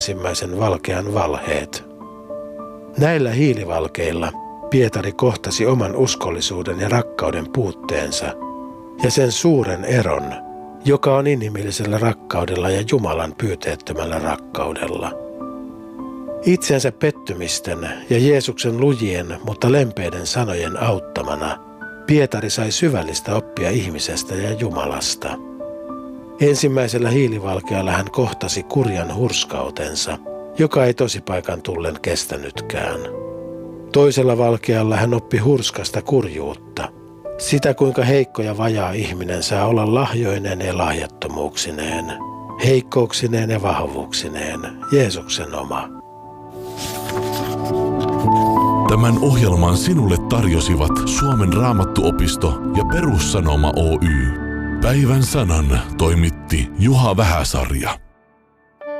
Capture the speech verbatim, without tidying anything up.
ensimmäisen valkean valheet. Näillä hiilivalkeilla Pietari kohtasi oman uskollisuuden ja rakkauden puutteensa ja sen suuren eron, joka on inhimillisellä rakkaudella ja Jumalan pyyteettömällä rakkaudella. Itsensä pettymisten ja Jeesuksen lujien, mutta lempeiden sanojen auttamana Pietari sai syvällistä oppia ihmisestä ja Jumalasta. Ensimmäisellä hiilivalkealla hän kohtasi kurjan hurskautensa, joka ei tosipaikan tullen kestänytkään. Toisella valkealla hän oppi hurskasta kurjuutta, sitä kuinka heikko ja vajaa ihminen saa olla lahjoineen ja lahjattomuuksineen, heikkouksineen ja vahvuuksineen, Jeesuksen oma. Tämän ohjelman sinulle tarjosivat Suomen Raamattuopisto ja Perussanoma Oy. Päivän sanan toimitti Juha Vähäsarja.